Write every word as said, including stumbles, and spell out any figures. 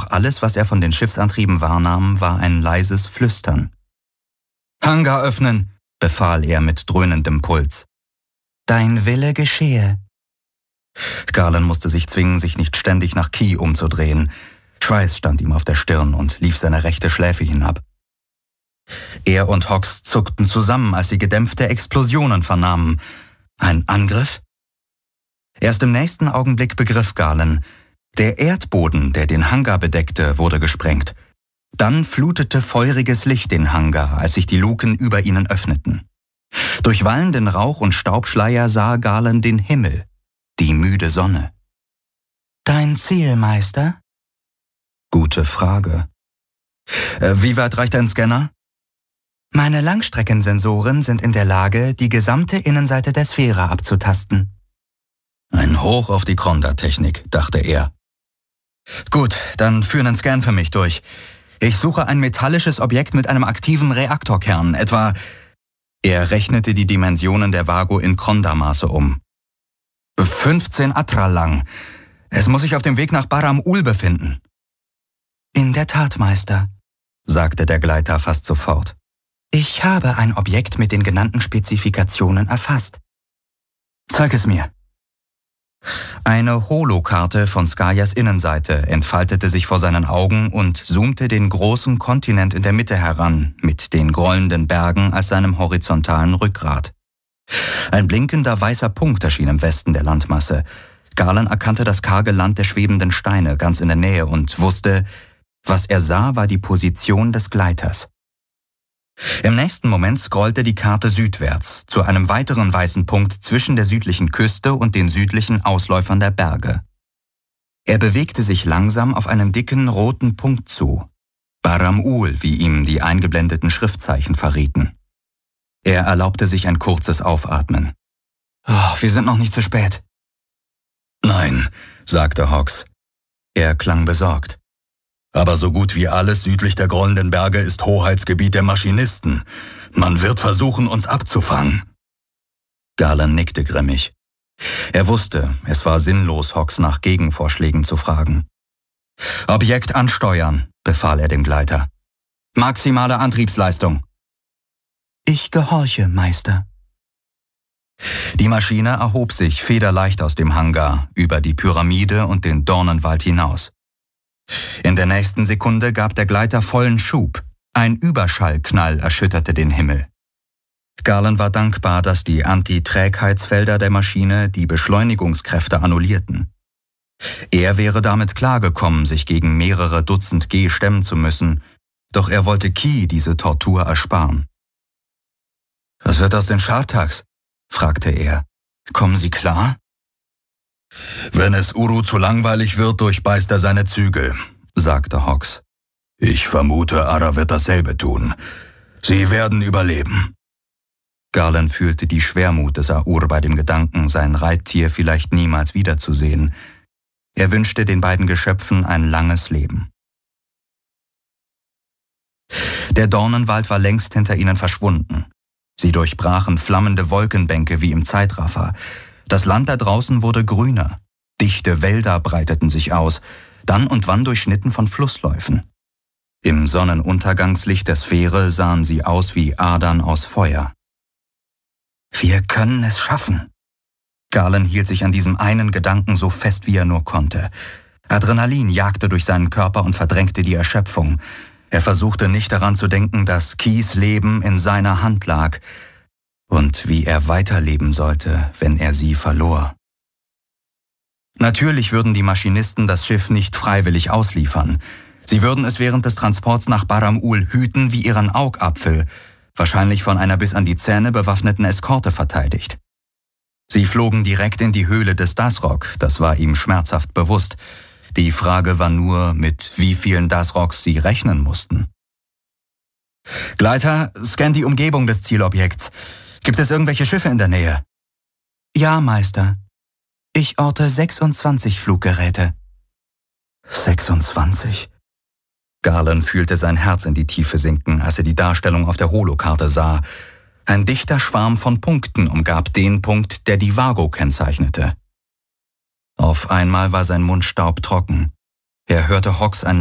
Doch alles, was er von den Schiffsantrieben wahrnahm, war ein leises Flüstern. »Hangar öffnen«, befahl er mit dröhnendem Puls. »Dein Wille geschehe.« Garland musste sich zwingen, sich nicht ständig nach Key umzudrehen. Schweiß stand ihm auf der Stirn und lief seine rechte Schläfe hinab. Er und Hawks zuckten zusammen, als sie gedämpfte Explosionen vernahmen. Ein Angriff? Erst im nächsten Augenblick begriff Garland, der Erdboden, der den Hangar bedeckte, wurde gesprengt. Dann flutete feuriges Licht den Hangar, als sich die Luken über ihnen öffneten. Durch wallenden Rauch und Staubschleier sah Garland den Himmel, die müde Sonne. »Dein Ziel, Meister?« »Gute Frage. Äh, wie weit reicht dein Scanner?« »Meine Langstreckensensoren sind in der Lage, die gesamte Innenseite der Sphäre abzutasten.« »Ein Hoch auf die Kronda-Technik«, dachte er. »Gut, dann führ einen Scan für mich durch. Ich suche ein metallisches Objekt mit einem aktiven Reaktorkern, etwa...« Er rechnete die Dimensionen der Vago in Kronda-Maße um. fünfzehn Atra lang. Es muss sich auf dem Weg nach Baram-Ul befinden.« »In der Tat, Meister«, sagte der Gleiter fast sofort. »Ich habe ein Objekt mit den genannten Spezifikationen erfasst.« »Zeig es mir.« Eine Holokarte von Skayas Innenseite entfaltete sich vor seinen Augen und zoomte den großen Kontinent in der Mitte heran, mit den grollenden Bergen als seinem horizontalen Rückgrat. Ein blinkender weißer Punkt erschien im Westen der Landmasse. Garland erkannte das karge Land der schwebenden Steine ganz in der Nähe und wusste, was er sah, war die Position des Gleiters. Im nächsten Moment scrollte die Karte südwärts, zu einem weiteren weißen Punkt zwischen der südlichen Küste und den südlichen Ausläufern der Berge. Er bewegte sich langsam auf einen dicken roten Punkt zu, Baram-Ul, wie ihm die eingeblendeten Schriftzeichen verrieten. Er erlaubte sich ein kurzes Aufatmen. Oh, wir sind noch nicht zu spät. »Nein«, sagte Hawks. Er klang besorgt. »Aber so gut wie alles südlich der grollenden Berge ist Hoheitsgebiet der Maschinisten. Man wird versuchen, uns abzufangen.« Garland nickte grimmig. Er wusste, es war sinnlos, Hawks nach Gegenvorschlägen zu fragen. »Objekt ansteuern«, befahl er dem Gleiter. »Maximale Antriebsleistung.« »Ich gehorche, Meister.« Die Maschine erhob sich federleicht aus dem Hangar, über die Pyramide und den Dornenwald hinaus. In der nächsten Sekunde gab der Gleiter vollen Schub. Ein Überschallknall erschütterte den Himmel. Garland war dankbar, dass die Anti-Trägheitsfelder der Maschine die Beschleunigungskräfte annullierten. Er wäre damit klargekommen, sich gegen mehrere Dutzend G stemmen zu müssen, doch er wollte Key diese Tortur ersparen. »Was wird aus den Schartags?« fragte er. »Kommen sie klar?« »Wenn es Uru zu langweilig wird, durchbeißt er seine Zügel«, sagte Hawks. »Ich vermute, Ara wird dasselbe tun. Sie werden überleben.« Garland fühlte die Schwermut des Aur bei dem Gedanken, sein Reittier vielleicht niemals wiederzusehen. Er wünschte den beiden Geschöpfen ein langes Leben. Der Dornenwald war längst hinter ihnen verschwunden. Sie durchbrachen flammende Wolkenbänke wie im Zeitraffer. Das Land da draußen wurde grüner. Dichte Wälder breiteten sich aus, dann und wann durchschnitten von Flussläufen. Im Sonnenuntergangslicht der Sphäre sahen sie aus wie Adern aus Feuer. »Wir können es schaffen.« Garland hielt sich an diesem einen Gedanken so fest, wie er nur konnte. Adrenalin jagte durch seinen Körper und verdrängte die Erschöpfung. Er versuchte nicht daran zu denken, dass Keys Leben in seiner Hand lag und wie er weiterleben sollte, wenn er sie verlor. Natürlich würden die Maschinisten das Schiff nicht freiwillig ausliefern. Sie würden es während des Transports nach Baram-Ul hüten wie ihren Augapfel, wahrscheinlich von einer bis an die Zähne bewaffneten Eskorte verteidigt. Sie flogen direkt in die Höhle des Dasrok, das war ihm schmerzhaft bewusst. Die Frage war nur, mit wie vielen Dasroks sie rechnen mussten. »Gleiter, scan die Umgebung des Zielobjekts. Gibt es irgendwelche Schiffe in der Nähe?« »Ja, Meister. Ich orte sechsundzwanzig Fluggeräte.« »sechsundzwanzig?« Garland fühlte sein Herz in die Tiefe sinken, als er die Darstellung auf der Holokarte sah. Ein dichter Schwarm von Punkten umgab den Punkt, der die Vago kennzeichnete. Auf einmal war sein Mund staubtrocken. Er hörte Hawks ein